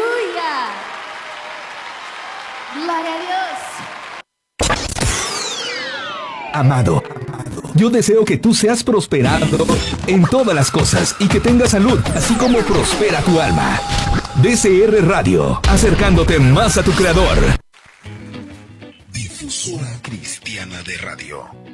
Gloria a Dios. Amado, yo deseo que tú seas prosperado en todas las cosas y que tengas salud, así como prospera tu alma. DCR Radio, acercándote más a tu creador. Difusora cristiana de radio.